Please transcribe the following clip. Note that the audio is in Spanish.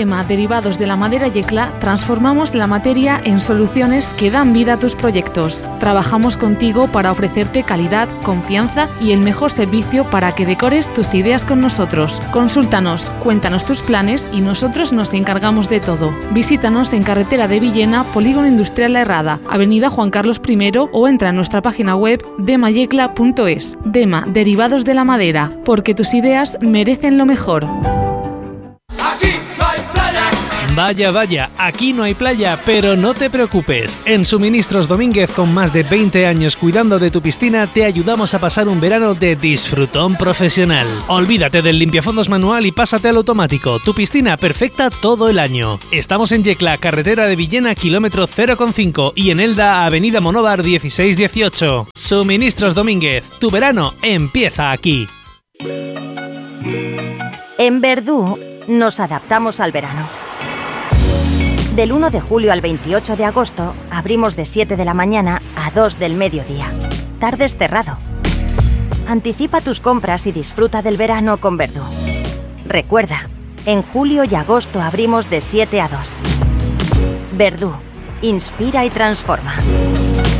DEMA Derivados de la Madera Yecla transformamos la materia en soluciones que dan vida a tus proyectos. Trabajamos contigo para ofrecerte calidad, confianza y el mejor servicio para que decores tus ideas con nosotros. Consúltanos, cuéntanos tus planes y nosotros nos encargamos de todo. Visítanos en Carretera de Villena, Polígono Industrial La Herrada, Avenida Juan Carlos I, o entra en nuestra página web demayecla.es. DEMA Derivados de la Madera, porque tus ideas merecen lo mejor. Vaya, aquí no hay playa, pero no te preocupes. En Suministros Domínguez, con más de 20 años cuidando de tu piscina, te ayudamos a pasar un verano de disfrutón profesional. Olvídate del limpiafondos manual y pásate al automático. Tu piscina perfecta todo el año. Estamos en Yecla, Carretera de Villena, kilómetro 0,5, y en Elda, Avenida Monóvar 1618. Suministros Domínguez, tu verano empieza aquí. En Verdú nos adaptamos al verano. Del 1 de julio al 28 de agosto abrimos de 7 de la mañana a 2 del mediodía. Tardes cerrado. Anticipa tus compras y disfruta del verano con Verdú. Recuerda, en julio y agosto abrimos de 7 a 2. Verdú, inspira y transforma.